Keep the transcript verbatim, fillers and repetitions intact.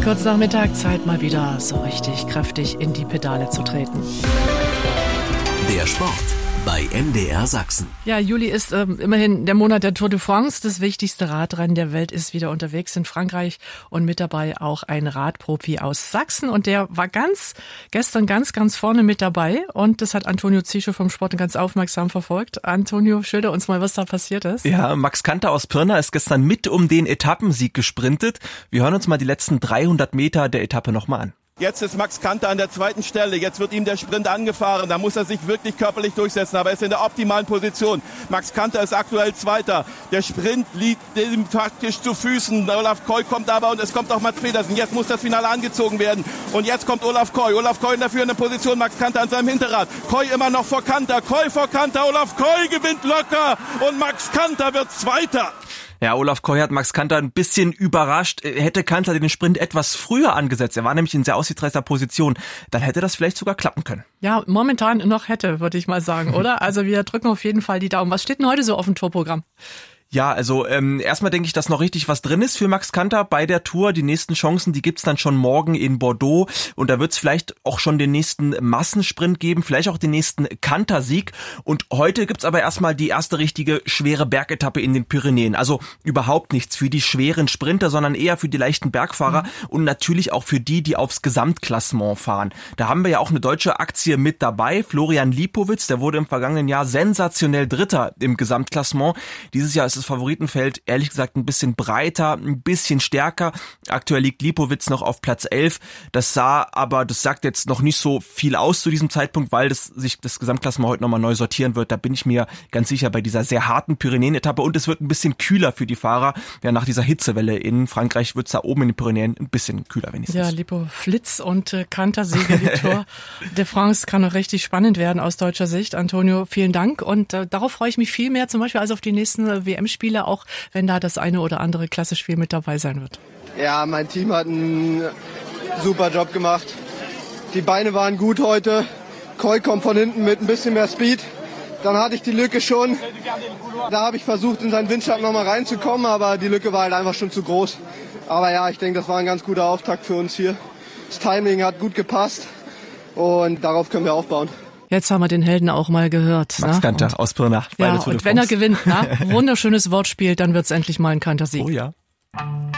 Kurz nach Mittag, Zeit mal wieder so richtig kräftig in die Pedale zu treten. Der Sport bei M D R Sachsen. Ja, Juli ist ähm, immerhin der Monat der Tour de France. Das wichtigste Radrennen der Welt ist wieder unterwegs in Frankreich und mit dabei auch ein Radprofi aus Sachsen. Und der war ganz gestern ganz, ganz vorne mit dabei. Und das hat Antonio Zischo vom Sport ganz aufmerksam verfolgt. Antonio, schilder uns mal, was da passiert ist. Ja, Max Kanter aus Pirna ist gestern mit um den Etappensieg gesprintet. Wir hören uns mal die letzten dreihundert Meter der Etappe nochmal an. Jetzt ist Max Kanter an der zweiten Stelle. Jetzt wird ihm der Sprint angefahren. Da muss er sich wirklich körperlich durchsetzen. Aber er ist in der optimalen Position. Max Kanter ist aktuell Zweiter. Der Sprint liegt ihm faktisch zu Füßen. Olaf Koy kommt aber und es kommt auch Mats Pedersen. Jetzt muss das Finale angezogen werden. Und jetzt kommt Olaf Koy. Olaf Koy in der führenden Position. Max Kanter an seinem Hinterrad. Koy immer noch vor Kanter. Koy vor Kanter. Olaf Koy gewinnt locker. Und Max Kanter wird Zweiter. Ja, Olaf Koy hat Max Kanter ein bisschen überrascht. Hätte Kanter den Sprint etwas früher angesetzt, er war nämlich in sehr aussichtsreicher Position, dann hätte das vielleicht sogar klappen können. Ja, momentan noch hätte, würde ich mal sagen, oder? Also wir drücken auf jeden Fall die Daumen. Was steht denn heute so auf dem Tourprogramm? Ja, also ähm, erstmal denke ich, dass noch richtig was drin ist für Max Kanter bei der Tour. Die nächsten Chancen, die gibt's dann schon morgen in Bordeaux und da wird's vielleicht auch schon den nächsten Massensprint geben, vielleicht auch den nächsten Kanter-Sieg. Und heute gibt's aber erstmal die erste richtige schwere Bergetappe in den Pyrenäen. Also überhaupt nichts für die schweren Sprinter, sondern eher für die leichten Bergfahrer mhm. und natürlich auch für die, die aufs Gesamtklassement fahren. Da haben wir ja auch eine deutsche Aktie mit dabei. Florian Lipowitz, der wurde im vergangenen Jahr sensationell Dritter im Gesamtklassement. Dieses Jahr ist es das Favoritenfeld, ehrlich gesagt, ein bisschen breiter, ein bisschen stärker. Aktuell liegt Lipowitz noch auf Platz elf. Das sah aber, das sagt jetzt noch nicht so viel aus zu diesem Zeitpunkt, weil das sich das Gesamtklassement heute nochmal neu sortieren wird. Da bin ich mir ganz sicher bei dieser sehr harten Pyrenäen-Etappe. Und es wird ein bisschen kühler für die Fahrer. Ja, nach dieser Hitzewelle in Frankreich wird es da oben in den Pyrenäen ein bisschen kühler wenigstens. Ja, Lipowitz und äh, Kanter Sieger, die Tour de France kann noch richtig spannend werden aus deutscher Sicht. Antonio, vielen Dank. Und äh, darauf freue ich mich viel mehr, zum Beispiel als auf die nächsten äh, W M Spiele, auch wenn da das eine oder andere Klassespiel mit dabei sein wird. Ja, mein Team hat einen super Job gemacht. Die Beine waren gut heute. Koy kommt von hinten mit ein bisschen mehr Speed. Dann hatte ich die Lücke schon. Da habe ich versucht, in seinen Windschatten nochmal reinzukommen, aber die Lücke war halt einfach schon zu groß. Aber ja, ich denke, das war ein ganz guter Auftakt für uns hier. Das Timing hat gut gepasst und darauf können wir aufbauen. Jetzt haben wir den Helden auch mal gehört. Max ne? Kanter und, aus Pirna. Ja, und wenn er gewinnt, ne? Wunderschönes Wortspiel, dann wird's endlich mal ein Kanter-Sieg. Oh ja.